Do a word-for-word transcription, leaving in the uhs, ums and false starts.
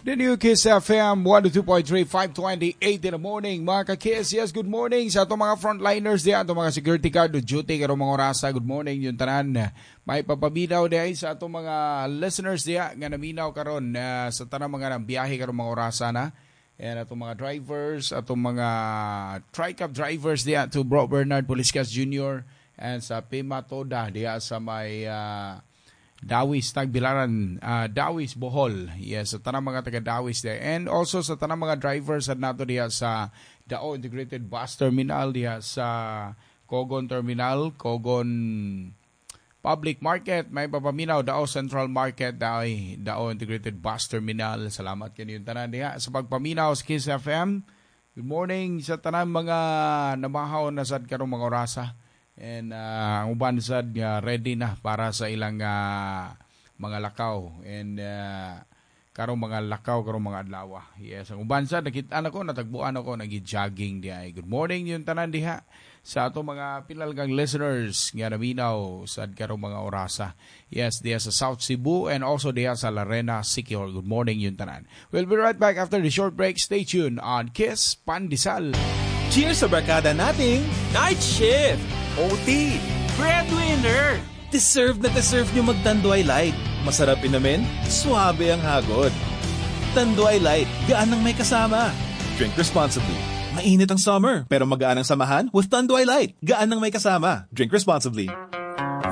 The new Kiss F M one oh two point three, five twenty-eight in the morning. Mga ka-Kiss, yes, good morning sa itong mga frontliners diyan, itong mga security guard o duty karong mga orasa. Good morning yung tanan. May papaminaw diyan sa itong mga listeners diyan nga naminaw karon uh, sa tanang mga nang biyahe karong mga orasa na. And atong mga drivers, atong mga tri-cab drivers diyan to Bro Bernard Poliscas Junior and sa Pima Toda diyan sa may uh, Dawis, Tagbilaran, uh, Dawis, Bohol. Yes, sa tanang mga taga-Dawis there. And also sa tanang mga drivers at nato diya sa Dao Integrated Bus Terminal, diya sa Cogon Terminal, Cogon Public Market, may papaminaw, Dao Central Market, Dao, Dao Integrated Bus Terminal. Salamat kayo yung tanan diya. Sa pagpaminaw sa Kiss F M, good morning sa tanang mga namahaw na sad karong mga orasa. And uh, ang uban sad uh, ready na para sa ilang uh, mga lakaw. And uh, karong mga lakaw, karong mga adlaw. Yes, ang uban sad nakita ako, natagbuan ako, nagi-jogging diha. Good morning yung tanan diha sa ato mga pinalgang listeners nga naminaw sad karong mga orasa. Yes, diha sa South Cebu and also diha sa Larena, Siquijor. Good morning yung tanan. We'll be right back after the short break. Stay tuned on Kiss Pandesal. Cheers sa barkada nating Night Shift! O T, Breadwinner! Deserve na deserve nyo mag-Tanduay Light. Masarap inamin, suabe ang hagod. Tanduay Light, gaan ng may kasama. Drink responsibly. Mainit ang summer, pero magaan ang samahan with Tanduay Light. Gaan ng may kasama. Drink responsibly.